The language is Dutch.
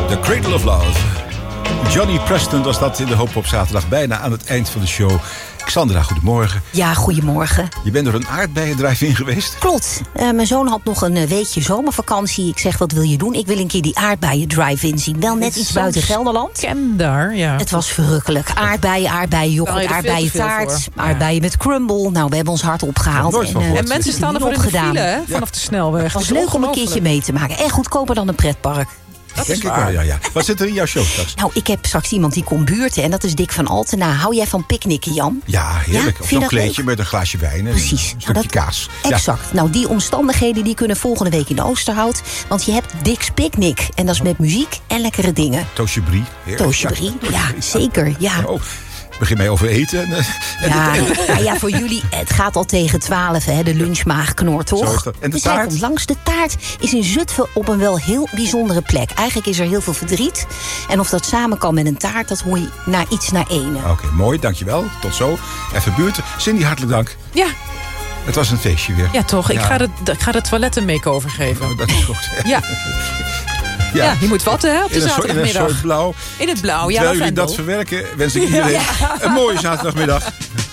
The Cradle of Love. Johnny Preston was dat in de Hoop op zaterdag. Bijna aan het eind van de show. Xandra, goedemorgen. Ja, goedemorgen. Je bent door een aardbeiendrive-in geweest? Klopt. Mijn zoon had nog een weekje zomervakantie. Ik zeg, wat wil je doen? Ik wil een keer die aardbeiendrive-in zien. Wel net iets buiten Gelderland. Ken daar, ja. Het was verrukkelijk. Aardbeienyoghurt, aardbeientaart, aardbeien met crumble. Nou, we hebben ons hart opgehaald. En mensen staan er voor in de file, hè, vanaf de snelweg. Het was leuk om een keertje mee te maken. En goedkoper dan een pretpark. Dat denk ik wel, ja. Wat zit er in jouw show straks? Nou, ik heb straks iemand die komt buurten. En dat is Dick van Altena. Hou jij van picknicken, Jan? Ja, heerlijk. Ja? Of zo'n kleedje met een glaasje wijn en precies. een stukje kaas. Exact. Ja. Nou, die omstandigheden die kunnen volgende week in Oosterhout. Want je hebt Dick's Picnic. En dat is met muziek en lekkere dingen. Toastje brie. Toastje brie, ja, zeker. Ja. Oh. Begin mij over eten. Ja, voor jullie, het gaat al tegen 12, hè, de lunchmaag knort, toch? Zo is dat. En de dus hij taart? komt langs. De taart is in Zutphen op een wel heel bijzondere plek. Eigenlijk is er heel veel verdriet. En of dat samen kan met een taart, dat hoor je naar ene. Oké, mooi, dankjewel. Tot zo. Even buurten. Cindy, hartelijk dank. Ja. Het was een feestje weer. Ja, toch. Ik ga de toiletten make-over geven. Dat is goed. Ja. Ja, je moet watten, hè, op de zaterdagmiddag. In een soort blauw. In het blauw, ja. Terwijl jullie dat verwerken, wens ik iedereen een mooie zaterdagmiddag.